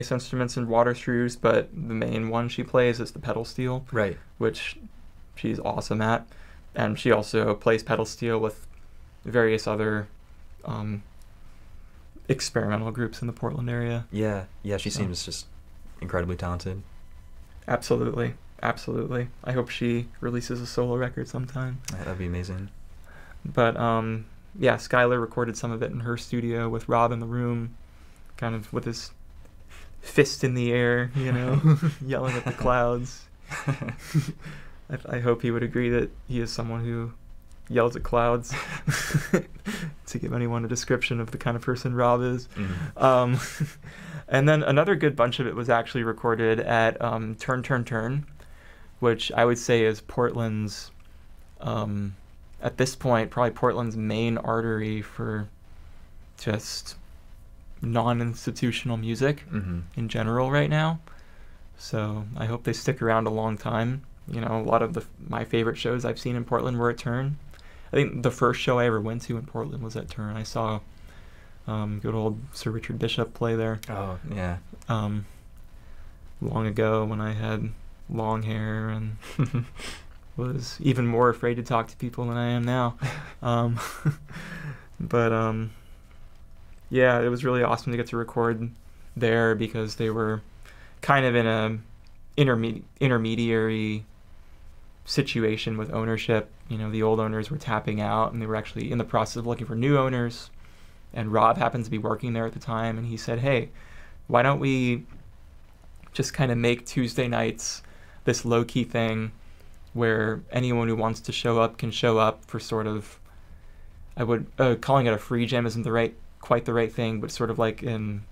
instruments and water shrews, but the main one she plays is the pedal steel, Right. which she's awesome at. And she also plays pedal steel with various other experimental groups in the Portland area. Yeah. Yeah, she seems just incredibly talented. Absolutely. Absolutely. I hope she releases a solo record sometime. That'd be amazing. But yeah, Skylar recorded some of it in her studio with Rob in the room, kind of with his fist in the air, you know, yelling at the clouds. I hope he would agree that he is someone who yells at clouds, to give anyone a description of the kind of person Rob is. Mm-hmm. And then another good bunch of it was actually recorded at Turn Turn Turn, which I would say is Portland's, at this point, probably Portland's main artery for just non-institutional music in general right now. So I hope they stick around a long time. You know, a lot of my favorite shows I've seen in Portland were at Turn. I think the first show I ever went to in Portland was at Turn. I saw good old Sir Richard Bishop play there. Oh, yeah. Long ago when I had long hair and was even more afraid to talk to people than I am now. But yeah, it was really awesome to get to record there because they were kind of in a intermediary situation with ownership. You know, the old owners were tapping out and they were actually in the process of looking for new owners. And Rob happened to be working there at the time, and he said, hey, why don't we just kind of make Tuesday nights this low-key thing where anyone who wants to show up can show up for sort of, I would, calling it a free jam isn't quite the right thing, but sort of like an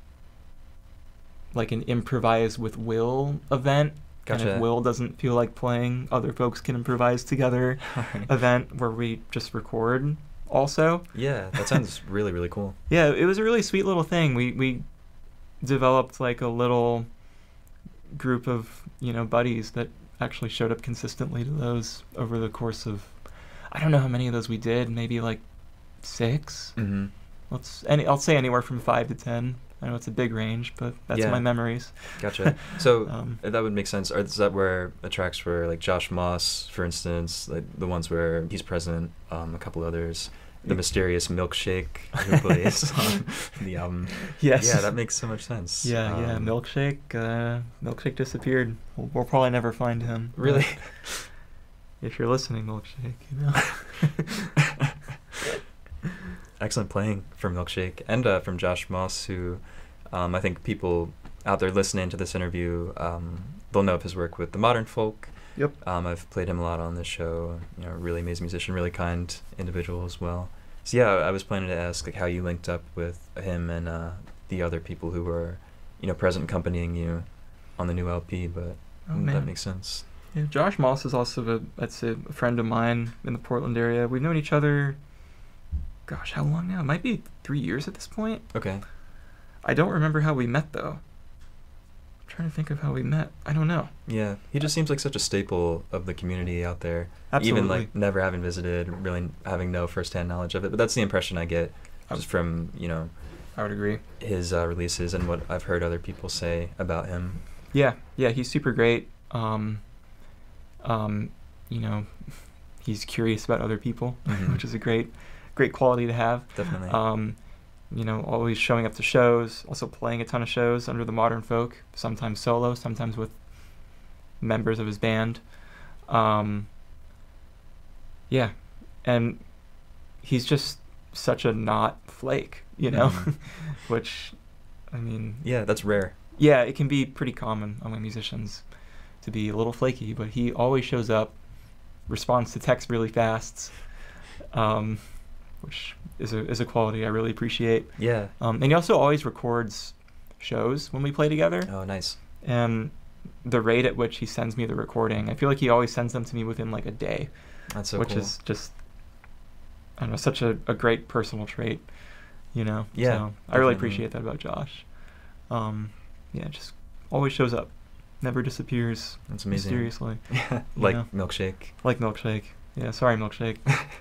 improvise with Will event. Gotcha. And if Will doesn't feel like playing, other folks can improvise together event where we just record also. Yeah, that sounds really, really cool. Yeah, it was a really sweet little thing. We developed like a little group of, you know, buddies that actually showed up consistently to those over the course of, I don't know how many of those we did, maybe like 6. Mm-hmm. I'll say anywhere from 5 to 10. I know it's a big range, but that's my memories. Gotcha. So that would make sense. Is that where the tracks were like Josh Moss, for instance, like the ones where he's present, a couple others, the mysterious Milkshake who plays on the album. Yes. Yeah, that makes so much sense. Yeah, Milkshake. Milkshake disappeared. We'll probably never find him. Really? If you're listening, Milkshake, you know. Excellent playing from Milkshake and from Josh Moss, who I think people out there listening to this interview, they'll know of his work with the Modern Folk. Yep. I've played him a lot on this show. You know, really amazing musician, really kind individual as well. So yeah, I was planning to ask like how you linked up with him and the other people who were, you know, present accompanying you on the new LP, but that makes sense. Yeah, Josh Moss is also a friend of mine in the Portland area. We've known each other, gosh, how long now? It might be 3 years at this point. Okay. I don't remember how we met, though. I'm trying to think of how we met. I don't know. Yeah, he just seems like such a staple of the community out there. Absolutely. Even like never having visited, really having no firsthand knowledge of it. But that's the impression I get just from, you know, I would agree. His releases and what I've heard other people say about him. Yeah, he's super great. You know, he's curious about other people, which is a great quality to have. Definitely. You know, always showing up to shows, also playing a ton of shows under the Modern Folk, sometimes solo, sometimes with members of his band. Yeah, and he's just such a not flake, you know, which, I mean... Yeah, that's rare. Yeah, it can be pretty common among musicians to be a little flaky, but he always shows up, responds to texts really fast, which is a quality I really appreciate. Yeah. And he also always records shows when we play together. Oh, nice. And the rate at which he sends me the recording, I feel like he always sends them to me within like a day. That's so which cool. Which is just, I don't know, such a great personal trait, you know? Yeah. So I really appreciate that about Josh. Yeah, just always shows up. Never disappears. That's amazing. Mysteriously. Like Milkshake. Like Milkshake. Yeah, sorry, Milkshake.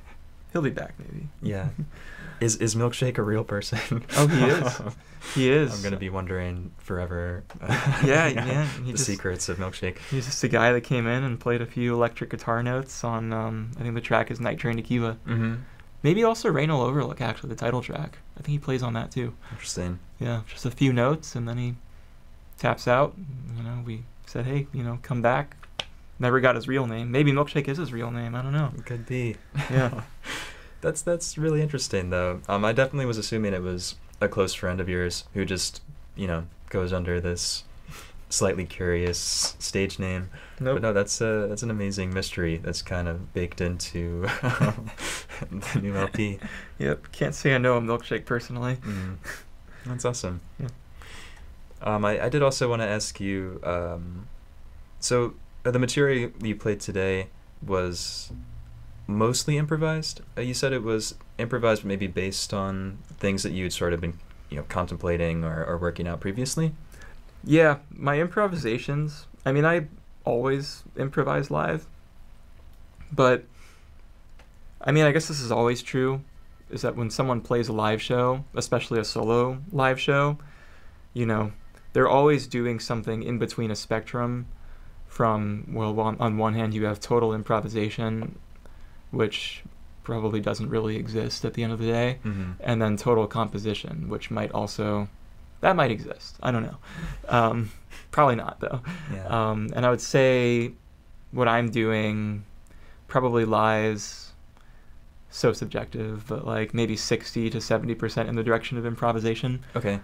He'll be back maybe. Yeah. Is Milkshake a real person? Oh, he is. He is. I'm gonna be wondering forever. Yeah. The secrets of Milkshake. He's just a guy that came in and played a few electric guitar notes on. I think the track is Night Train to Kiva. Mm-hmm. Maybe also Rain'll Overlook, actually, the title track. I think he plays on that too. Interesting. Yeah, just a few notes, and then he taps out. We said, hey, come back. Never got his real name. Maybe Milkshake is his real name. I don't know. It could be. Yeah. That's really interesting, though. I definitely was assuming it was a close friend of yours who just, goes under this slightly curious stage name. Nope. But no, that's an amazing mystery that's kind of baked into the new LP. Yep. Can't say I know a Milkshake personally. Mm. That's awesome. Yeah. I did also want to ask you, so the material you played today was mostly improvised? You said it was improvised, but maybe based on things that you'd sort of been, contemplating or working out previously? Yeah, my improvisations, I always improvise live, but, I guess this is always true, is that when someone plays a live show, especially a solo live show, they're always doing something in between a spectrum from, well, on one hand you have total improvisation, which probably doesn't really exist at the end of the day, Mm-hmm. and then total composition, which might exist. I don't know. Probably not, though. Yeah. And I would say what I'm doing probably lies, so subjective, but like maybe 60 to 70% in the direction of improvisation. Okay.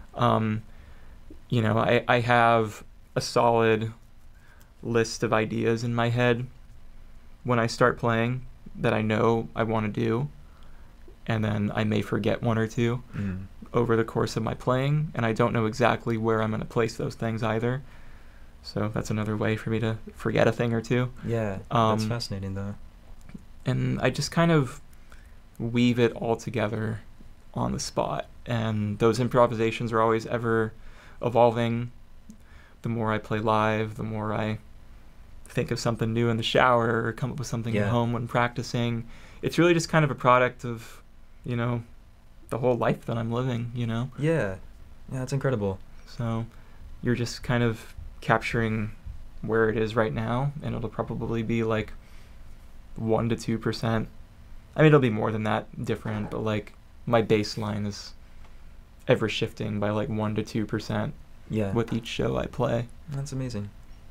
I have a solid list of ideas in my head when I start playing that I know I want to do, and then I may forget one or two over the course of my playing, and I don't know exactly where I'm going to place those things either. So that's another way for me to forget a thing or two. Yeah, that's fascinating, though. And I just kind of weave it all together on the spot, and those improvisations are always ever evolving. The more I play live, the more I think of something new in the shower or come up with something at home when practicing. It's really just kind of a product of, the whole life that I'm living, Yeah, that's incredible. So you're just kind of capturing where it is right now, and it'll probably be like 1 to 2%. It'll be more than that different, but like my baseline is ever shifting by like 1 to 2% with each show I play. That's amazing.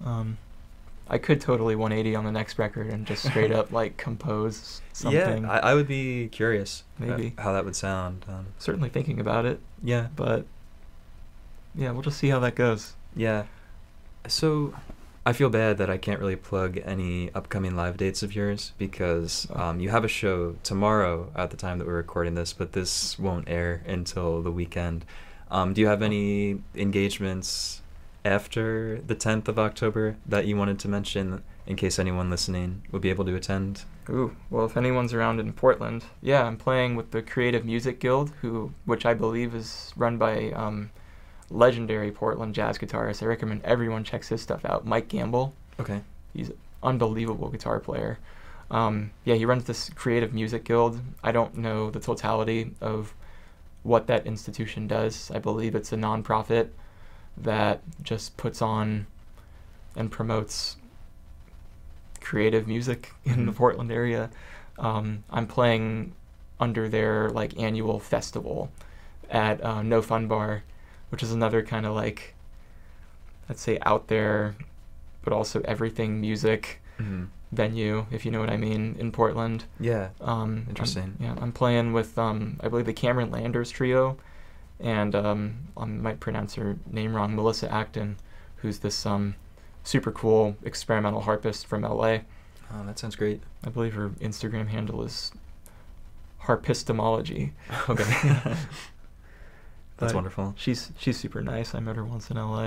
I could totally 180 on the next record and just straight up like compose something. Yeah, I would be curious maybe how that would sound. Certainly thinking about it. Yeah. But yeah, we'll just see how that goes. Yeah. So I feel bad that I can't really plug any upcoming live dates of yours because you have a show tomorrow at the time that we're recording this, but this won't air until the weekend. Do you have any engagements after the 10th of October that you wanted to mention in case anyone listening would be able to attend? Ooh, well, if anyone's around in Portland, yeah, I'm playing with the Creative Music Guild, which I believe is run by legendary Portland jazz guitarist. I recommend everyone checks his stuff out. Mike Gamble. Okay. He's an unbelievable guitar player. He runs this Creative Music Guild. I don't know the totality of what that institution does. I believe it's a nonprofit that just puts on and promotes creative music in the Portland area. I'm playing under their like annual festival at No Fun Bar, which is another kind of like, let's say, out there, but also everything music venue, if you know what I mean, in Portland. Yeah. Interesting. I'm playing with I believe the Cameron Landers Trio, and I might pronounce her name wrong, Melissa Acton, who's this super cool experimental harpist from LA. Oh, that sounds great. I believe her Instagram handle is harpistomology. Okay. That's wonderful. She's super nice. I met her once in LA.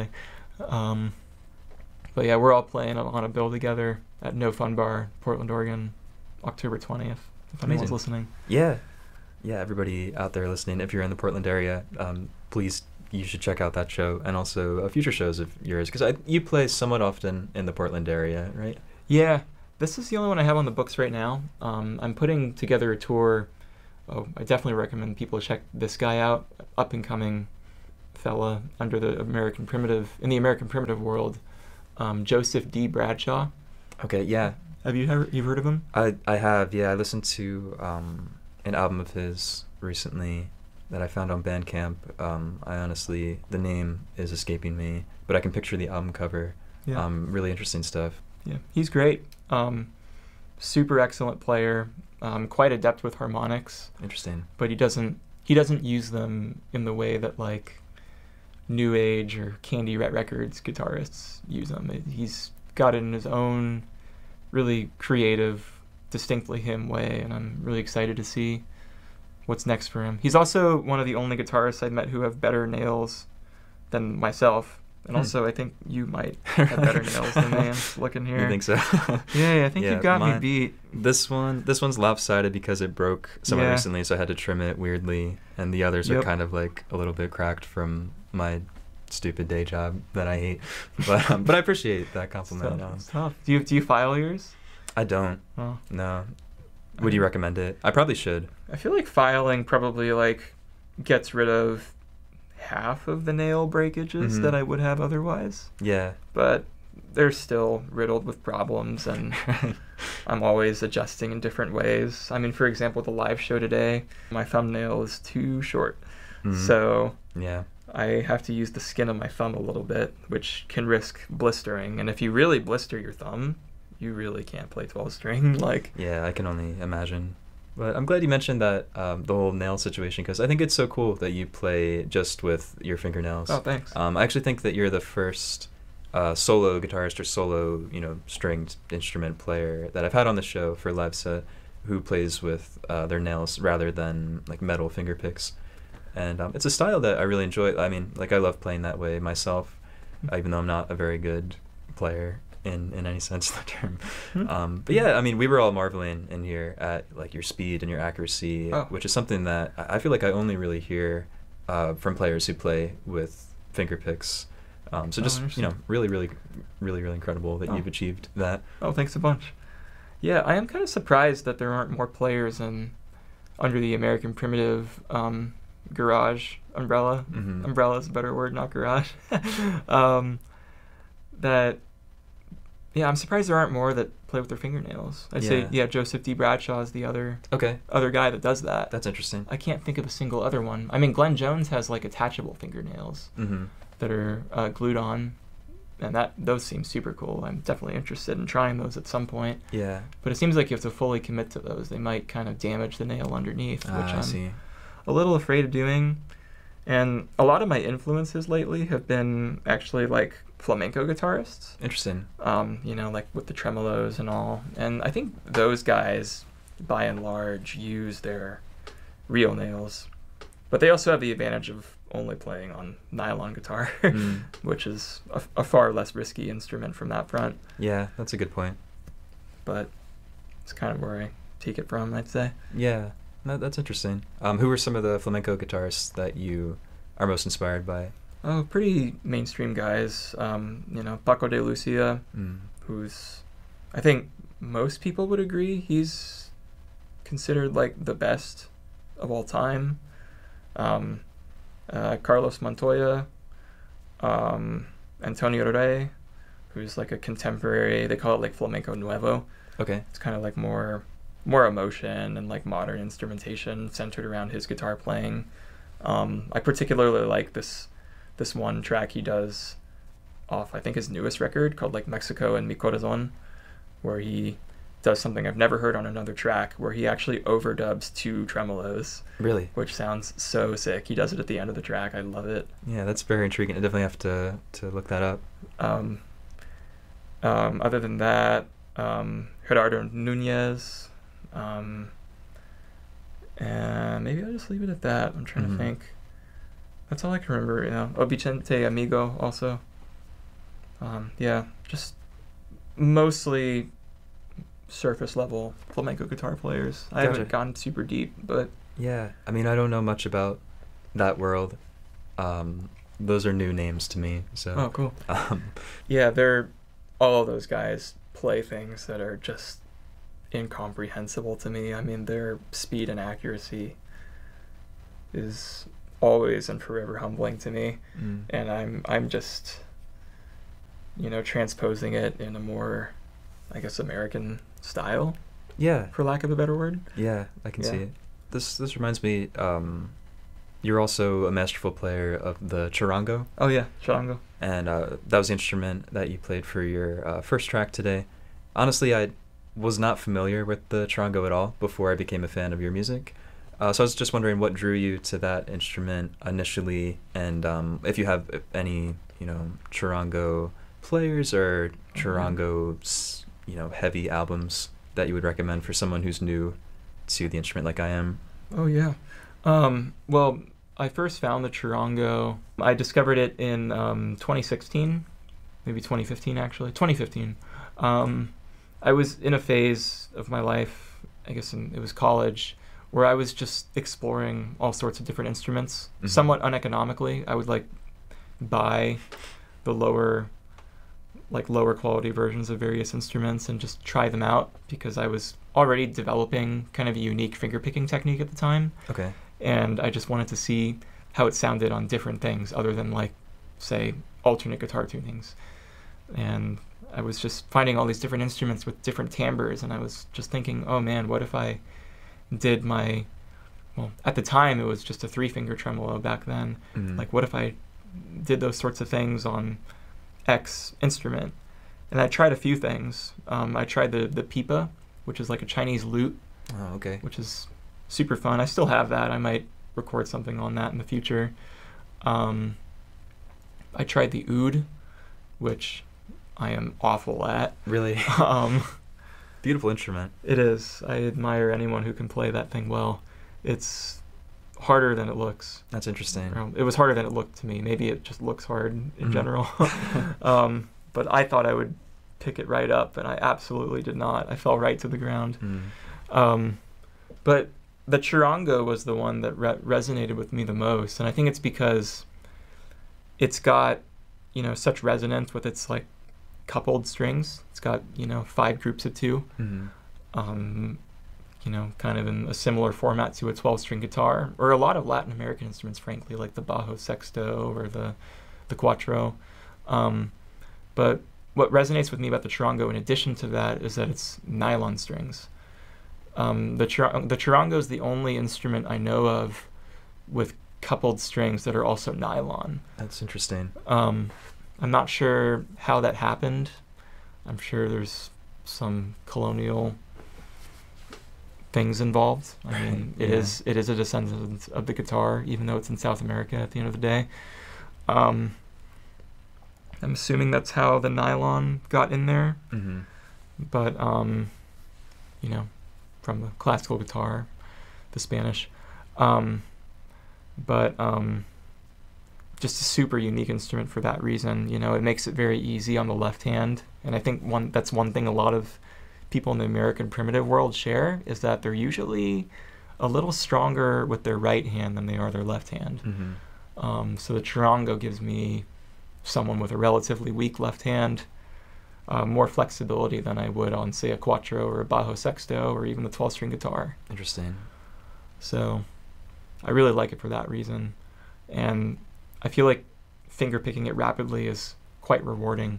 But yeah, we're all playing on a bill together at No Fun Bar, Portland, Oregon, October 20th, if anyone's listening. Yeah. Yeah, everybody out there listening, if you're in the Portland area, please, you should check out that show and also future shows of yours, because you play somewhat often in the Portland area, right? Yeah, this is the only one I have on the books right now. I'm putting together a tour I definitely recommend people check this guy out. Up and coming fella under the American Primitive world, Joseph D. Bradshaw. Okay, yeah. Have you've heard of him? I have, yeah. I listened to an album of his recently that I found on Bandcamp. I honestly, the name is escaping me, but I can picture the album cover. Yeah. Really interesting stuff. Yeah, he's great. Super excellent player. Quite adept with harmonics. Interesting. But he doesn't use them in the way that like New Age or Candy Rat Records guitarists use them. He's got it in his own really creative, distinctly him way, and I'm really excited to see what's next for him. He's also one of the only guitarists I've met who have better nails than myself. And also, I think you might have better nails than me. I'm just looking here. You think so? Yeah, I think you got me beat. This one's lopsided because it broke somewhat recently, so I had to trim it weirdly. And the others are kind of like a little bit cracked from my stupid day job that I hate. But I appreciate that compliment. It's tough. Do you file yours? I don't. Oh. No. Would you recommend it? I probably should. I feel like filing probably like gets rid of half of the nail breakages that I would have otherwise. Yeah. But they're still riddled with problems, and I'm always adjusting in different ways. I mean, for example, the live show today, my thumbnail is too short. So yeah, I have to use the skin of my thumb a little bit, which can risk blistering. And if you really blister your thumb, you really can't play 12 string. Like, yeah, I can only imagine. But I'm glad you mentioned that the whole nail situation, because I think it's so cool that you play just with your fingernails. Oh, thanks. I actually think that you're the first solo guitarist or solo, stringed instrument player that I've had on the show for a live set who plays with their nails rather than like metal finger picks. And it's a style that I really enjoy. I mean, like I love playing that way myself, even though I'm not a very good player in any sense of the term. But yeah, I mean, we were all marveling in here at like your speed and your accuracy, which is something that I feel like I only really hear from players who play with finger picks. So just, really, really, really, really incredible that you've achieved that. Oh, thanks a bunch. Yeah, I am kind of surprised that there aren't more players under the American Primitive garage umbrella. Umbrella is a better word, not garage. I'm surprised there aren't more that play with their fingernails. I'd say, Joseph D. Bradshaw is the other guy that does that. That's interesting. I can't think of a single other one. I mean, Glenn Jones has like attachable fingernails that are glued on, and those seem super cool. I'm definitely interested in trying those at some point. Yeah. But it seems like you have to fully commit to those. They might kind of damage the nail underneath, which I'm a little afraid of doing. And a lot of my influences lately have been actually like flamenco guitarists. Interesting. Like with the tremolos and all. And I think those guys, by and large, use their real nails. But they also have the advantage of only playing on nylon guitar, which is a far less risky instrument from that front. Yeah, that's a good point. But it's kind of where I take it from, I'd say. Yeah, no, that's interesting. Who are some of the flamenco guitarists that you are most inspired by? Oh, pretty mainstream guys. Paco de Lucia, who's, I think most people would agree, he's considered like the best of all time. Carlos Montoya, Antonio Rey, who's like a contemporary, they call it like flamenco nuevo. Okay. It's kind of like more emotion and like modern instrumentation centered around his guitar playing. I particularly like this one track he does off, I think, his newest record called like Mexico and Mi Corazon, where he does something I've never heard on another track, where he actually overdubs 2 tremolos. Really? Which sounds so sick. He does it at the end of the track. I love it. Yeah, that's very intriguing. I definitely have to look that up. Other than that, Gerardo Nunez, and maybe I'll just leave it at that. I'm trying to think. That's all I can remember. Vicente Amigo also. Just mostly surface level flamenco guitar players. I haven't gone super deep, but yeah, I mean, I don't know much about that world. Those are new names to me. So oh, cool. Yeah, they're all of those guys play things that are just incomprehensible to me. I mean, their speed and accuracy is always and forever humbling to me, and I'm just, transposing it in a more, I guess, American style, Yeah. for lack of a better word. Yeah, I can Yeah. see it. This reminds me, you're also a masterful player of the charango, Oh yeah, charango. and that was the instrument that you played for your first track today. Honestly, I was not familiar with the charango at all before I became a fan of your music. So I was just wondering what drew you to that instrument initially, and if you have any, charango players or charango, heavy albums that you would recommend for someone who's new to the instrument like I am. Oh yeah. Well, I first found the charango. I discovered it in 2016, maybe 2015 actually. 2015. I was in a phase of my life, I guess it was college, where I was just exploring all sorts of different instruments, Mhm. somewhat uneconomically. I would buy the lower quality versions of various instruments and just try them out because I was already developing kind of a unique finger picking technique at the time, Okay. and I just wanted to see how it sounded on different things other than say alternate guitar tunings. And I was just finding all these different instruments with different timbres, and I was just thinking, oh man, what if I did at the time it was just a 3-finger tremolo back then. Mhm. What if I did those sorts of things on X instrument? And I tried a few things. I tried the pipa, which is like a Chinese lute, Oh, okay. which is super fun. I still have that. I might record something on that in the future. I tried the oud, which I am awful at. Really Um, beautiful instrument. it is. I admire anyone who can play that thing well. It's harder than it looks. That's interesting. It was harder than it looked to me. Maybe it just looks hard in Mhm. general. But I thought I would pick it right up, and I absolutely did not. I fell right to the ground. But the charango was the one that resonated with me the most, and I think it's because it's got, such resonance with its coupled strings. It's got 5 groups of 2. Mhm. Kind of in a similar format to a 12-string guitar, or a lot of Latin American instruments, frankly, like the bajo sexto or the quattro. But what resonates with me about the charango, in addition to that, is that it's nylon strings. The charango is the only instrument I know of with coupled strings that are also nylon. That's interesting. I'm not sure how that happened. I'm sure there's some colonial things involved. I mean, Right, it yeah. is a descendant of the guitar, even though it's in South America at the end of the day. I'm assuming that's how the nylon got in there, Mm-hmm. but from the classical guitar, the Spanish. But just a super unique instrument for that reason. It makes it very easy on the left hand, and I think that's one thing a lot of people in the American primitive world share, is that they're usually a little stronger with their right hand than they are their left hand. Mm-hmm. So the charango gives me, someone with a relatively weak left hand, more flexibility than I would on, say, a quattro or a bajo sexto or even the 12-string guitar. Interesting. So I really like it for that reason. And I feel like finger picking it rapidly is quite rewarding.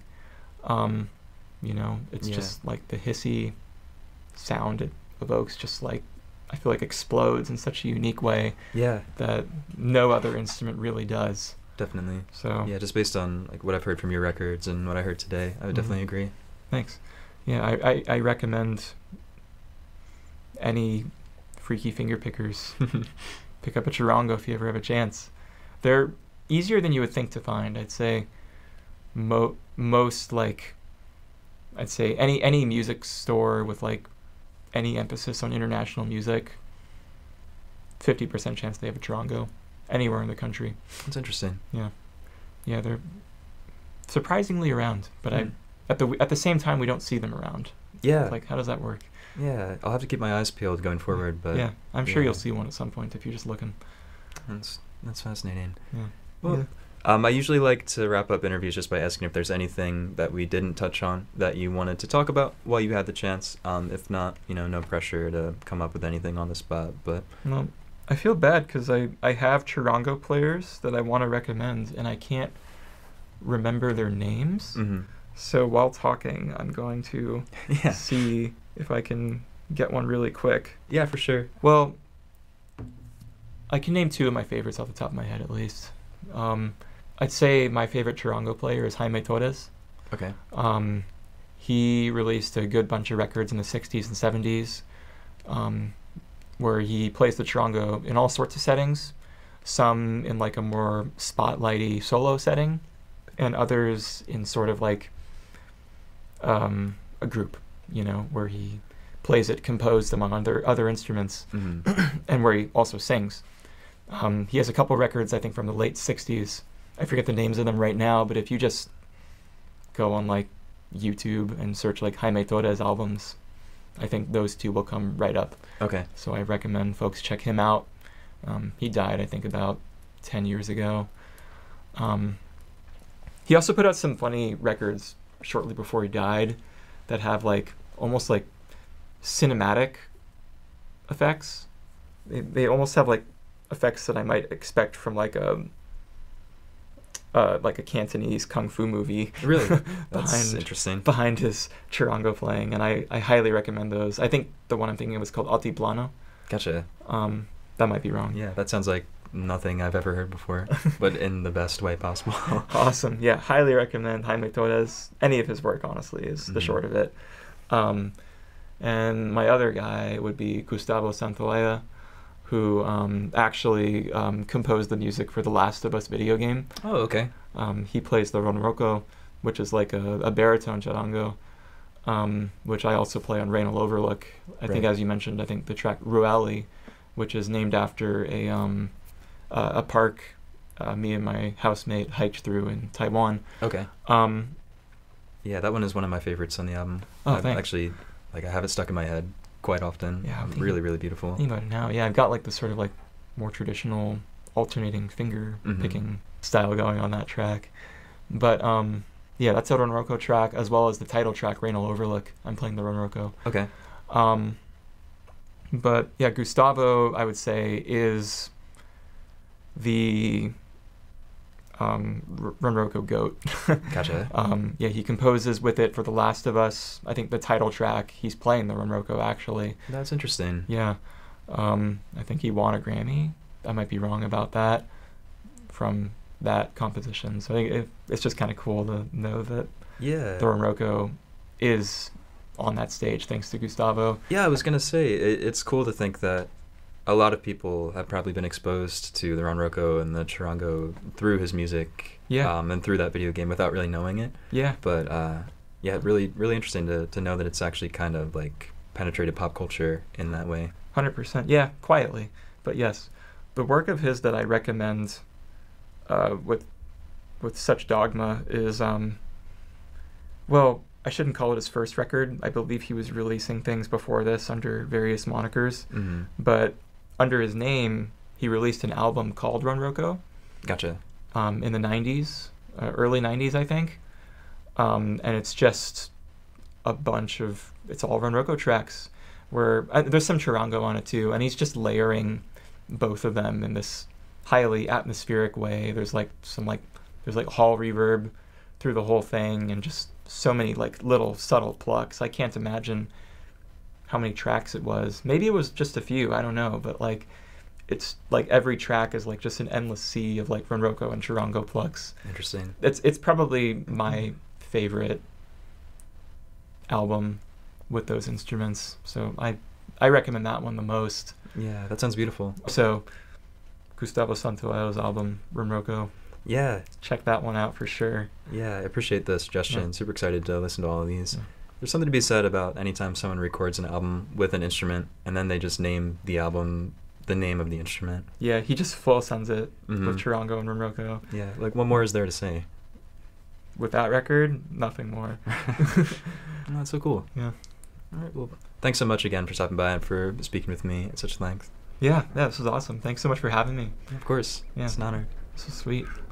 It's Yeah. just the hissy sound it evokes, just I feel explodes in such a unique way Yeah, that no other instrument really does. definitely. So Yeah, just based on what I've heard from your records and what I heard today, I would definitely Mhm. agree. Thanks. Yeah, I recommend any freaky finger pickers pick up a charango if you ever have a chance. They're easier than you would think to find. I'd say most I'd say any music store with any emphasis on international music, 50% chance they have a charango anywhere in the country. That's interesting. Yeah, they're surprisingly around, but Mm. at the same time we don't see them around. Yeah, How does that work? yeah. I'll have to keep my eyes peeled going forward, but yeah, I'm sure yeah. you'll see one at some point if you're just looking. that's fascinating. Yeah. Well, I usually like to wrap up interviews just by asking if there's anything that we didn't touch on that you wanted to talk about while you had the chance. If not, no pressure to come up with anything on the spot. But Well, I feel bad because I have Chirango players that I want to recommend, and I can't remember their names. mm-hmm. So while talking, I'm going to Yeah, see if I can get one really quick. yeah, for sure. Well, I can name two of my favorites off the top of my head at least. I'd say my favorite Chirango player is Jaime Torres. Okay. He released a good bunch of records in the 60s and 70s where he plays the Chirango in all sorts of settings, some in like a more spotlighty solo setting, and others in sort of like a group, where he plays it composed among other instruments, Mm-hmm. and where he also sings. He has a couple records, I think, from the late 60s. I forget the names of them right now, but if you just go on like YouTube and search like Jaime Torres albums, I think those two will come right up. Okay. So I recommend folks check him out. He died, I think, about 10 years ago. He also put out some funny records shortly before he died that have like almost like cinematic effects. They almost have like effects that I might expect from like a Cantonese kung fu movie. Really? That's interesting. Behind his Chirango playing, and I highly recommend those. I think the one I'm thinking of is called Altiplano. Gotcha. That might be wrong. Yeah, that sounds like nothing I've ever heard before, but in the best way possible. Awesome. Yeah, highly recommend Jaime Torres. Any of his work, honestly, is the short of it. And my other guy would be Gustavo Santaolalla, who actually composed the music for the Last of Us video game. Oh, okay. He plays the ronroco, which is like a baritone charango, which I also play on Rain Will Overlook. I think, Right. as you mentioned, I think the track Ruali, which is named after a park me and my housemate hiked through in Taiwan. Okay. Yeah, that one is one of my favorites on the album. Oh, I've thanks. actually, I have it stuck in my head quite often. Yeah, I'm Really, really beautiful. Thinking about it now, yeah, I've got like the sort of like more traditional alternating finger Mhm. picking style going on that track. But yeah, that's a ronroco track as well as the title track Rain Will Overlook. I'm playing the ronroco. Okay. But yeah, Gustavo, I would say, is the ronroco goat. Gotcha. Yeah, he composes with it for The Last of Us. I think the title track, he's playing the ronroco actually. That's interesting. Yeah. I think he won a Grammy. I might be wrong about that from that composition. So I think it's just kind of cool to know that Yeah. the ronroco is on that stage thanks to Gustavo. Yeah, I was gonna say it's cool to think that a lot of people have probably been exposed to the ronroco and the charango through his music, Yeah. and through that video game without really knowing it. Yeah. But yeah, really, really interesting to know that it's actually kind of like penetrated pop culture in that way. 100%. Yeah, quietly. But yes, the work of his that I recommend with such dogma is, well, I shouldn't call it his first record. I believe he was releasing things before this under various monikers. Mm-hmm. But under his name, he released an album called Ronroco Gotcha. in the 90s, early 90s, I think. And it's just a bunch of, it's all Ronroco tracks where there's some charango on it too. And he's just layering both of them in this highly atmospheric way. There's like there's like hall reverb through the whole thing and just so many like little subtle plucks. I can't imagine how many tracks it was. Maybe it was just a few, I don't know, but like it's like every track is like just an endless sea of like ronroco and charango plucks. Interesting. It's probably my favorite album with those instruments. So I recommend that one the most. Yeah, that sounds beautiful. So Gustavo Santaolla's album Ronroco, Yeah, check that one out for sure. yeah, I appreciate the suggestion. Yeah. Super excited to listen to all of these. Yeah. There's something to be said about anytime someone records an album with an instrument and then they just name the album the name of the instrument. Yeah, he just full sends it Mhm. with charango and ronroco. Yeah, like what more is there to say? With that record, nothing more. Oh, that's so cool. Yeah. All right, well, thanks so much again for stopping by and for speaking with me at such length. Yeah, this was awesome. Thanks so much for having me. Of course, Yeah. it's an honor. This was sweet.